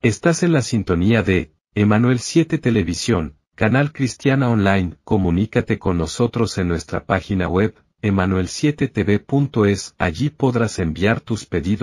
Estás en la sintonía de Emanuel 7 Televisión, canal cristiana online. Comunícate con nosotros en nuestra página web, emanuel7tv.es. Allí podrás enviar tus pedidos